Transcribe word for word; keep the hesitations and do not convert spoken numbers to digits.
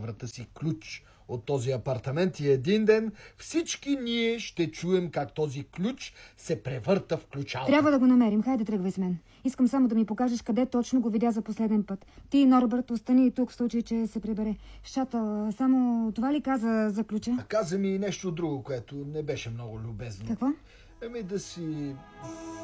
врата си ключ от този апартамент и един ден всички ние ще чуем как този ключ се превърта в ключалка. Трябва да го намерим. Хайде, тръгвай с мен. Искам само да ми покажеш къде точно го видя за последен път. Ти, Норбърт, остани и тук в случай, че се прибере. Шатъл, само това ли каза за ключа? А каза ми и нещо друго, което не беше много любезно. Какво? Ами да си...